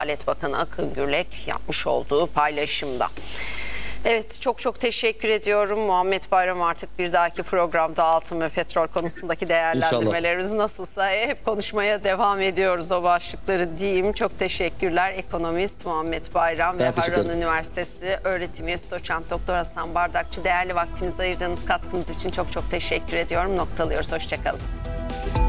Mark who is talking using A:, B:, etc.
A: Adalet Bakanı Akın Gürlek yapmış olduğu paylaşımda. Evet, çok teşekkür ediyorum. Muhammed Bayram, artık bir dahaki programda altın ve petrol konusundaki değerlendirmelerimiz nasılsa hep konuşmaya devam ediyoruz o başlıkları diyeyim. Çok teşekkürler. Ekonomist Muhammed Bayram ve Harran Üniversitesi öğretim üyesi doçent doktor Hasan Bardakçı, değerli vaktinizi ayırdığınız katkınız için çok teşekkür ediyorum. Noktalıyoruz. Hoşçakalın.